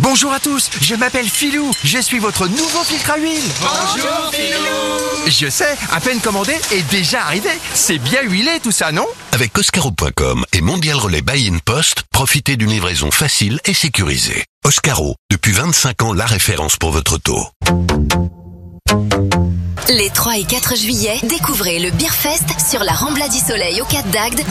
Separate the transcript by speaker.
Speaker 1: Bonjour à tous, je m'appelle Philou, je suis votre nouveau filtre à huile.
Speaker 2: Bonjour Philou.
Speaker 1: Je sais, à peine commandé et déjà arrivé. C'est bien huilé tout ça, non?
Speaker 3: Avec Oscaro.com et Mondial Relais Buy-in Post, profitez d'une livraison facile et sécurisée. Oscaro, depuis 25 ans la référence pour votre taux.
Speaker 4: Les 3 et 4 juillet, découvrez le Beerfest sur la Rambla du Soleil au Cap d'Agde